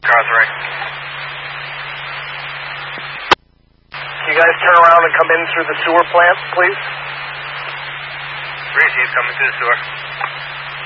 Car 3. Can you guys turn around and come in through the sewer plant, please? 3, he's coming through the sewer.